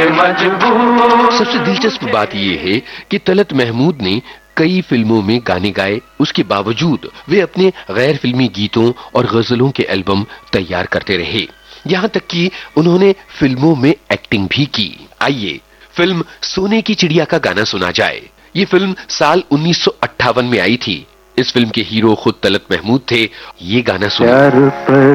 मजबूर। सबसे दिलचस्प बात यह है कि तलत महमूद ने कई फिल्मों में गाने गाए, उसके बावजूद वे अपने गैर फिल्मी गीतों और गजलों के एल्बम तैयार करते रहे। यहाँ तक कि उन्होंने फिल्मों में एक्टिंग भी की। आइए फिल्म सोने की चिड़िया का गाना सुना जाए। ये फिल्म साल 1958 में आई थी। इस फिल्म के हीरो खुद तलत महमूद थे। ये गाना सुनिए।